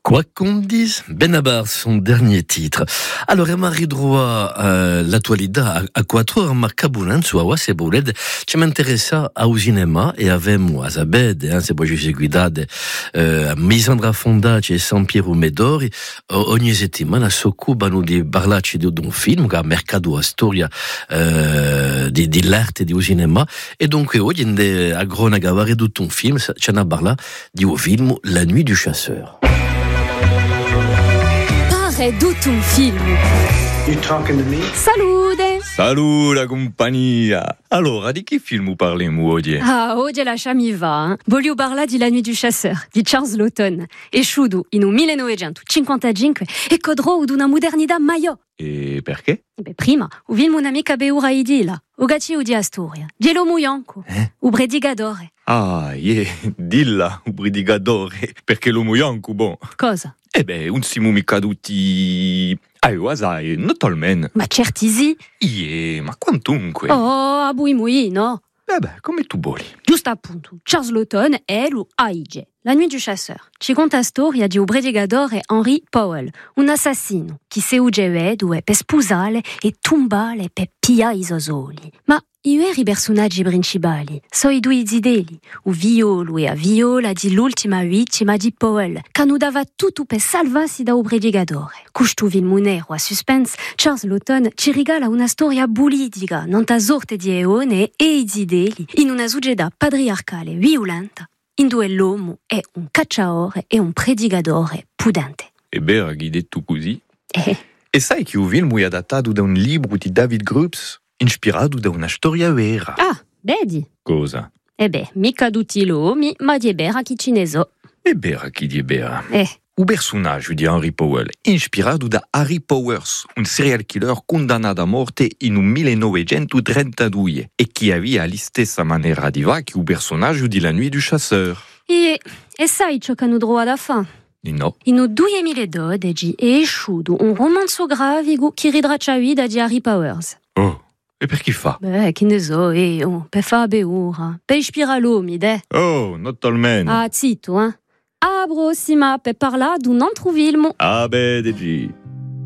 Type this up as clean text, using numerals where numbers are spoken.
Quoi qu'on dise, Benabar, son dernier titre. Alors, Marie Droit, l'attualità a quattro remarcabulan su awas e bouled, ci m'interessa au cinema e avem Azabed, se poi ci guidade, Misandra Fondaci e San Piero Medori, ogni settimana s'occupano di parlarci di un film, che ha mercato a storia di l'arte di cinema, e dunque oggi a Grona Gavare tutto un film, ce n'ha parla di un film La Nuit du Chasseur. È tutto un film. You talking to me? Salute! Salut la compagnia! Allora, di che film parliamo oggi? Oggi lasciami va. Voglio parlare di La Nuit du Chasseur, di Charles Laughton. Esciuto in un 1955 e codro ad una modernità maior. E perché? Prima, ho visto un'amica beura idila, o gaccio di Astoria, Gelo Mujanco, o Bredigadore. Dilla, un Bredigadore, perché lo muianco, bon. Cosa? Un siamo mica tutti... Wasai, not almen. Ma certisi? Ma quantunque. A bui no? Come tu vuoi. Giusto appunto, Charles Laughton è lo Aige. La Nuit du Chasseur. Ci conta storia di un Bredigadore Henry Powell, un assassino che se uggeve due per sposare e tombare per pia i sosoli. Ma i veri personaggi principali sono i due zideli, o violo e a viola di l'ultima vittima di Powell, che non dava tutto per salvarsi da un Bredigadore. Questo film nero a suspense, Charles Laughton ci regala una storia politica, non ta sorte di eone e i zideli, in una società patriarcale violenta, in dove l'uomo è un cacciatore e un predigatore pudente. Hai detto così? E sai che il film è adattato da un libro di David Grubbs, ispirato da una storia vera. Vedi? Cosa? Mica tutti l'uomo, ma di vera chi ce ne so. E vera chi di vera. Il personaggio di Henry Powell è ispirato da Harry Powers, un serial killer condannato a morte in un 1932 e che aveva la stessa maniera di va che il personaggio di La Nuit du Chasseur. E sai ciò che hanno trovato a fare? No. In 2012 è uscito un romanzo grafico che ritraccia la vita di Harry Powers. E per chi fa? Che ne so, per fare beura, per ispirare l'uomo, not almen. Zitto, A prossima per parlare di un altro film. Digi.